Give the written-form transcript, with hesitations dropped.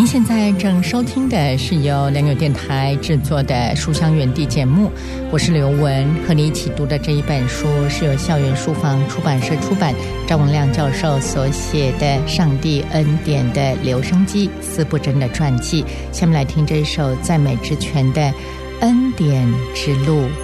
您现在正收听的是由良友电台制作的书香园地节目，我是刘文，和你一起读的这一本书是由校园书房出版社出版，张文亮教授所写的《上帝恩典的留声机》司布真的传记。下面来听这一首赞美之泉的《恩典之路》。